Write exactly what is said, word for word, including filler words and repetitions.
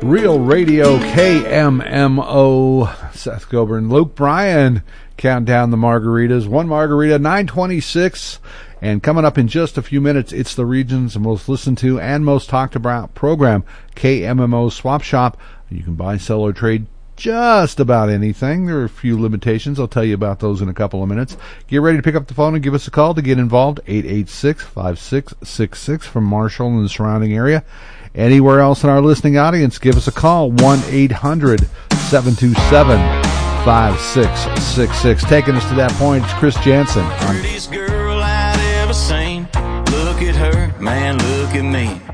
Real Radio K M M O. Seth Coburn, Luke Bryan, count down the margaritas. One margarita, nine twenty-six. And coming up in just a few minutes, it's the region's most listened to and most talked about program, K M M O Swap Shop. You can buy, sell, or trade just about anything. There are a few limitations. I'll tell you about those in a couple of minutes. Get ready to pick up the phone and give us a call to get involved. eight eight six, five six six six from Marshall and the surrounding area. Anywhere else in our listening audience, give us a call. one eight hundred seven two seven five six six six. Taking us to that point, it's Chris Jansen. Prettiest girl I'd ever seen. Look at her, man, look at me.